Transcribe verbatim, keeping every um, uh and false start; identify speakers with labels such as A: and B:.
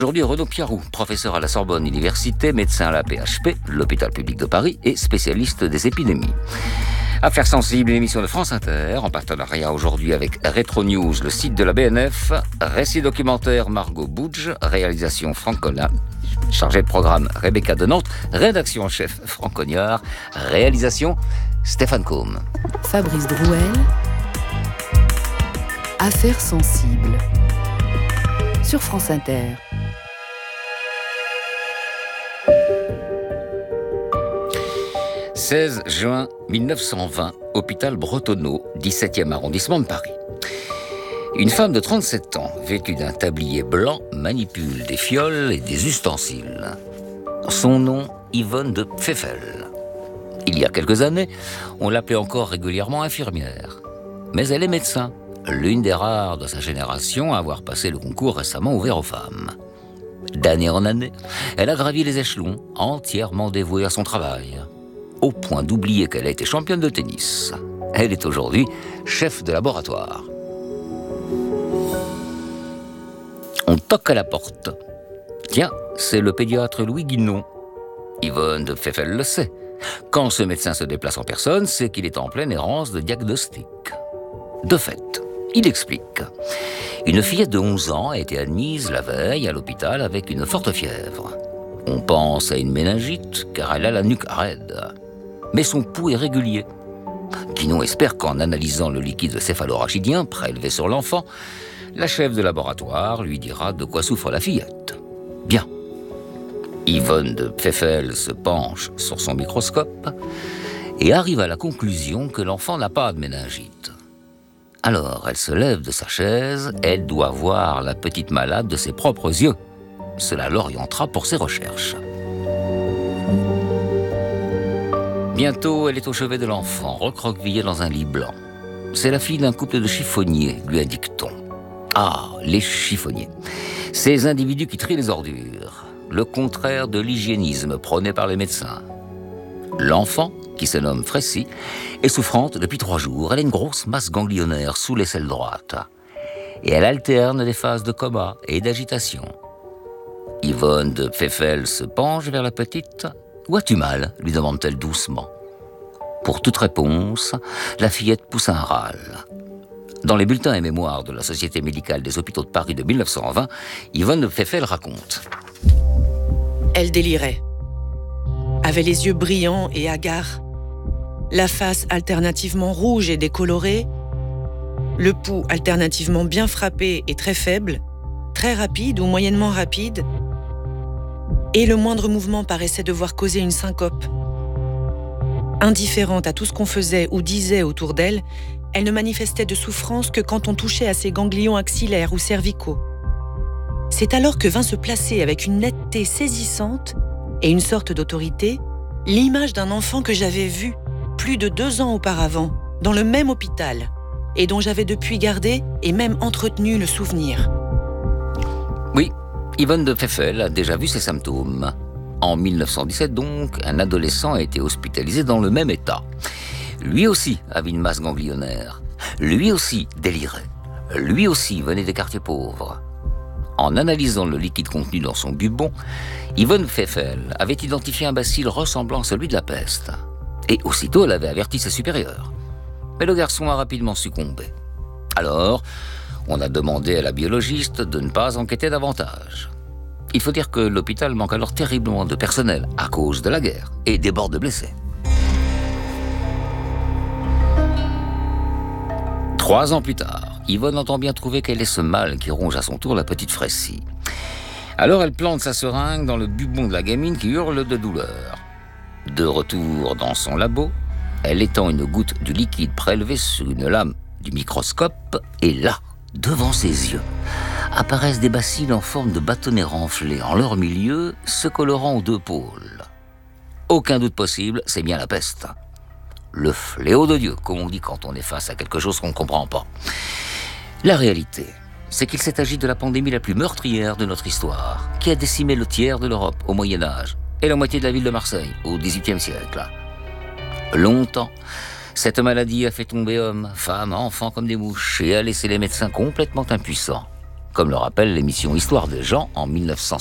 A: Aujourd'hui, Renaud Piarou, professeur à la Sorbonne Université, médecin à la P H P, l'hôpital public de Paris, et spécialiste des épidémies. Affaires sensibles, émission de France Inter, en partenariat aujourd'hui avec Retro News, le site de la B N F, récit documentaire Margot Boudge, réalisation Franck Collin, chargé de programme Rebecca de Nantes, rédaction en chef Franck Cognard, réalisation Stéphane Combe.
B: Fabrice Drouel, Affaires sensibles, sur France Inter.
A: seize juin mille neuf cent vingt, hôpital Bretonneau, dix-septième arrondissement de Paris. Une femme de trente-sept ans, vêtue d'un tablier blanc, manipule des fioles et des ustensiles. Son nom, Yvonne de Pfeffel. Il y a quelques années, on l'appelait encore régulièrement infirmière. Mais elle est médecin, l'une des rares de sa génération à avoir passé le concours récemment ouvert aux femmes. D'année en année, elle a gravi les échelons, entièrement dévouée à son travail, au point d'oublier qu'elle a été championne de tennis. Elle est aujourd'hui chef de laboratoire. On toque à la porte. Tiens, c'est le pédiatre Louis Guinon. Yvonne de Pfeffel le sait. Quand ce médecin se déplace en personne, c'est qu'il est en pleine errance de diagnostic. De fait, il explique. Une fillette de onze ans a été admise la veille à l'hôpital avec une forte fièvre. On pense à une méningite car elle a la nuque raide. Mais son pouls est régulier. Guinon espère qu'en analysant le liquide céphalorachidien prélevé sur l'enfant, la chef de laboratoire lui dira de quoi souffre la fillette. Bien. Yvonne de Pfeffel se penche sur son microscope et arrive à la conclusion que l'enfant n'a pas de méningite. Alors, elle se lève de sa chaise, elle doit voir la petite malade de ses propres yeux. Cela l'orientera pour ses recherches. Bientôt, elle est au chevet de l'enfant, recroquevillée dans un lit blanc. C'est la fille d'un couple de chiffonniers, lui indique-t-on. Ah, les chiffonniers. Ces individus qui trient les ordures. Le contraire de l'hygiénisme prôné par les médecins. L'enfant, qui se nomme Frécy, est souffrante depuis trois jours. Elle a une grosse masse ganglionnaire sous l'aisselle droite. Et elle alterne des phases de coma et d'agitation. Yvonne de Pfeffel se penche vers la petite. « Où as-tu mal ?» lui demande-t-elle doucement. Pour toute réponse, la fillette pousse un râle. Dans les bulletins et mémoires de la Société médicale des hôpitaux de Paris de mille neuf cent vingt, Yvonne de Pfeffel raconte.
C: Elle délirait, avait les yeux brillants et hagards, la face alternativement rouge et décolorée, le pouls alternativement bien frappé et très faible, très rapide ou moyennement rapide, et le moindre mouvement paraissait devoir causer une syncope. Indifférente à tout ce qu'on faisait ou disait autour d'elle, elle ne manifestait de souffrance que quand on touchait à ses ganglions axillaires ou cervicaux. C'est alors que vint se placer avec une netteté saisissante et une sorte d'autorité l'image d'un enfant que j'avais vu plus de deux ans auparavant dans le même hôpital et dont j'avais depuis gardé et même entretenu le souvenir.
A: Oui, Yvonne de Pfeffel a déjà vu ces symptômes. En mille neuf cent dix-sept donc, un adolescent a été hospitalisé dans le même état. Lui aussi avait une masse ganglionnaire. Lui aussi délirait. Lui aussi venait des quartiers pauvres. En analysant le liquide contenu dans son bubon, Yvonne Pfeffel avait identifié un bacille ressemblant à celui de la peste. Et aussitôt, elle avait averti ses supérieurs. Mais le garçon a rapidement succombé. Alors, on a demandé à la biologiste de ne pas enquêter davantage. Il faut dire que l'hôpital manque alors terriblement de personnel à cause de la guerre et déborde de blessés. Trois ans plus tard, Yvonne entend bien trouver quel est ce mal qui ronge à son tour la petite Frécy. Alors elle plante sa seringue dans le bubon de la gamine qui hurle de douleur. De retour dans son labo, elle étend une goutte du liquide prélevé sur une lame du microscope et là, devant ses yeux, apparaissent des bacilles en forme de bâtonnets renflés, en leur milieu, se colorant aux deux pôles. Aucun doute possible, c'est bien la peste. Le fléau de Dieu, comme on dit quand on est face à quelque chose qu'on ne comprend pas. La réalité, c'est qu'il s'est agi de la pandémie la plus meurtrière de notre histoire, qui a décimé le tiers de l'Europe au Moyen-Âge et la moitié de la ville de Marseille au dix-huitième siècle. Longtemps, cette maladie a fait tomber hommes, femmes, enfants comme des mouches et a laissé les médecins complètement impuissants. comme le rappelle l'émission Histoire des gens en mille neuf cent